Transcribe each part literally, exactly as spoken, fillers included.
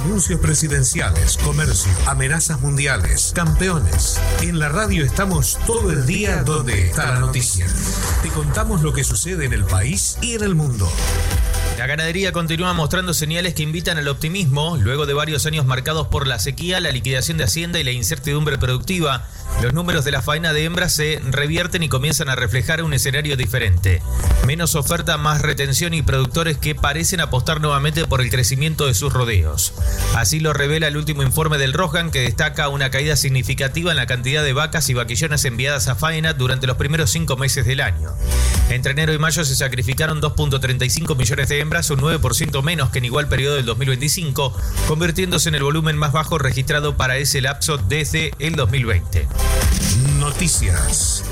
Anuncios presidenciales, comercio, amenazas mundiales, campeones. En la radio estamos todo el día donde está la noticia. Te contamos lo que sucede en el país y en el mundo. La ganadería continúa mostrando señales que invitan al optimismo. Luego de varios años marcados por la sequía, la liquidación de hacienda y la incertidumbre productiva, los números de la faena de hembras se revierten y comienzan a reflejar un escenario diferente. Menos oferta, más retención y productores que parecen apostar nuevamente por el crecimiento de sus rodeos. Así lo revela el último informe del Rojan, que destaca una caída significativa en la cantidad de vacas y vaquillonas enviadas a faena durante los primeros cinco meses del año. Entre enero y mayo se sacrificaron dos punto treinta y cinco millones de hembras, un nueve por ciento menos que en igual periodo del dos mil veinticinco, convirtiéndose en el volumen más bajo registrado para ese lapso desde el dos mil veinte. Noticias.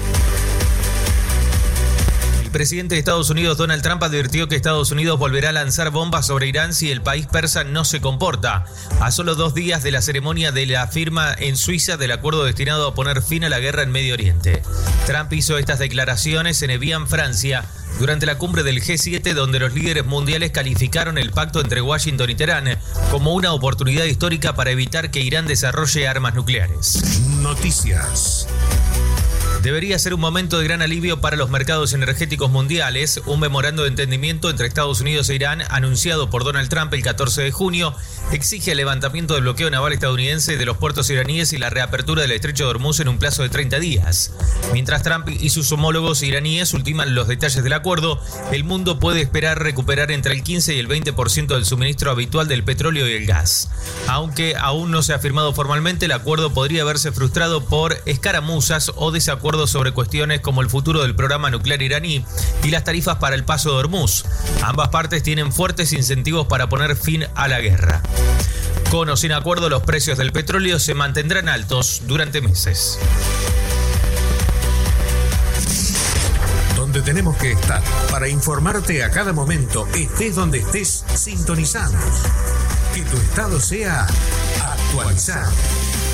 El presidente de Estados Unidos, Donald Trump, advirtió que Estados Unidos volverá a lanzar bombas sobre Irán si el país persa no se comporta. A solo dos días de la ceremonia de la firma en Suiza del acuerdo destinado a poner fin a la guerra en Medio Oriente. Trump hizo estas declaraciones en Evian, Francia, durante la cumbre del G siete, donde los líderes mundiales calificaron el pacto entre Washington y Teherán como una oportunidad histórica para evitar que Irán desarrolle armas nucleares. Noticias. Debería ser un momento de gran alivio para los mercados energéticos mundiales. Un memorando de entendimiento entre Estados Unidos e Irán, anunciado por Donald Trump el catorce de junio, exige el levantamiento del bloqueo naval estadounidense de los puertos iraníes y la reapertura del estrecho de Hormuz en un plazo de treinta días. Mientras Trump y sus homólogos iraníes ultiman los detalles del acuerdo, el mundo puede esperar recuperar entre el quince y el veinte por ciento del suministro habitual del petróleo y el gas. Aunque aún no se ha firmado formalmente, el acuerdo podría verse frustrado por escaramuzas o desacuerdos sobre cuestiones como el futuro del programa nuclear iraní y las tarifas para el paso de Hormuz. Ambas partes tienen fuertes incentivos para poner fin a la guerra. Con o sin acuerdo, los precios del petróleo se mantendrán altos durante meses. Donde tenemos que estar para informarte a cada momento, estés donde estés, sintonizamos. Que tu estado sea actualizado.